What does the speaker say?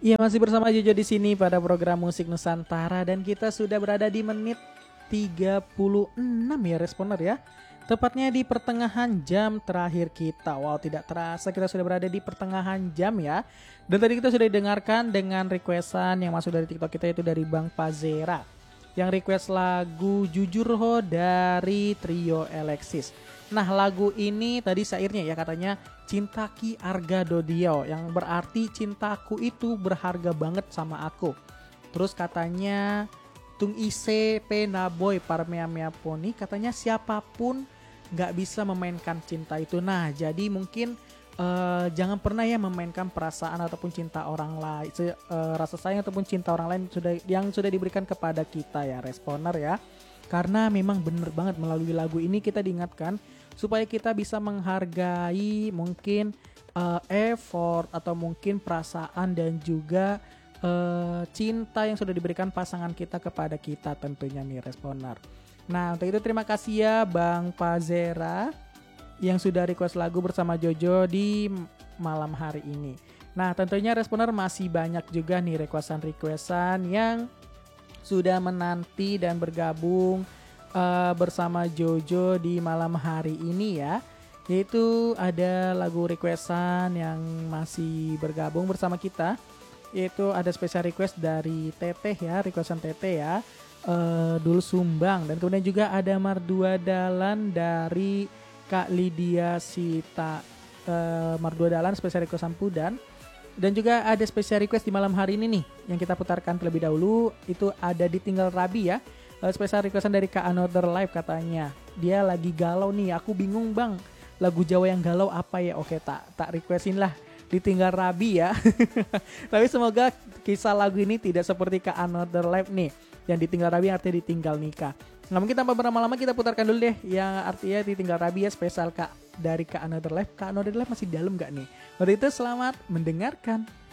Iya, masih bersama Jojo di sini pada program Musik Nusantara dan kita sudah berada di menit 36 ya responer ya. Tepatnya di pertengahan jam terakhir kita. Wow, tidak terasa kita sudah berada di pertengahan jam ya. Dan tadi kita sudah didengarkan dengan requestan yang masuk dari TikTok kita itu dari Bang Pazera. Yang request lagu Jujur Ho dari Trio Alexis. Nah, lagu ini tadi syairnya ya katanya Cintaki Arga Dodio yang berarti cintaku itu berharga banget sama aku. Terus katanya Tung Ise Penaboy Parmea Mea Poni katanya siapapun nggak bisa memainkan cinta itu. Nah, jadi mungkin jangan pernah ya memainkan perasaan ataupun cinta orang lain, rasa sayang ataupun cinta orang lain yang sudah diberikan kepada kita ya responer ya. Karena memang bener banget melalui lagu ini kita diingatkan supaya kita bisa menghargai mungkin effort atau mungkin perasaan dan juga cinta yang sudah diberikan pasangan kita kepada kita tentunya nih responer. Nah untuk itu terima kasih ya Bang Pazera yang sudah request lagu bersama Jojo di malam hari ini. Nah tentunya responer masih banyak juga nih requestan yang sudah menanti dan bergabung bersama Jojo di malam hari ini ya. Yaitu ada lagu requestan yang masih bergabung bersama kita. Yaitu ada special request dari Teteh ya, requestan Teteh ya. Dul Sumbang dan kemudian juga ada Mardua Dalan dari Kak Lydia Sita. Mardua Dalan special requestan Pudan. Dan juga ada special request di malam hari ini nih yang kita putarkan terlebih dahulu itu ada Ditinggal Rabi ya. Special requestan dari Kak Another Life katanya. Dia lagi galau nih, aku bingung bang. Lagu Jawa yang galau apa ya? Oke, tak requestin lah Ditinggal Rabi ya. Tapi semoga kisah lagu ini tidak seperti Kak Another Life nih. Yang ditinggal Rabi artinya ditinggal nikah. Nah mungkin tanpa berlama-lama kita putarkan dulu deh yang artinya ditinggal Rabi ya spesial Kak dari Kak Another Life. Kak Another Life masih dalam gak nih? Waktu itu selamat mendengarkan.